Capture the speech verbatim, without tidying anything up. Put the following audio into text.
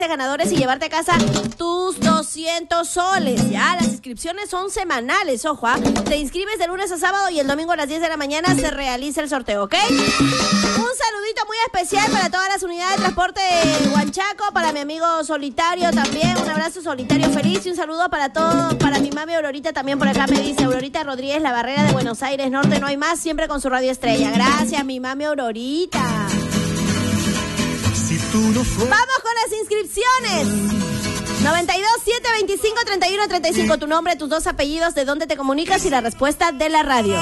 ganadores y llevarte a casa tus doscientos soles. Ya, las inscripciones son semanales, ojo, ¿eh? Te inscribes de lunes a sábado y el domingo a las diez de la mañana se realiza el sorteo, ¿ok? Un saludito muy especial para todas las unidades de transporte de Huanchaco, para mi amigo Solitario también, un abrazo Solitario feliz y un saludo para todos, para mi mami Aurorita también por acá me dice, Aurorita Rodríguez, La Barrera de Buenos Aires Norte, no hay más, siempre con su radio estrella. Gracias, mi mami Aurorita. Si tú no fueras... Vamos con las inscripciones. noventa y dos, siete veinticinco, treinta y uno, treinta y cinco. Tu nombre, tus dos apellidos, de dónde te comunicas y la respuesta de la radio.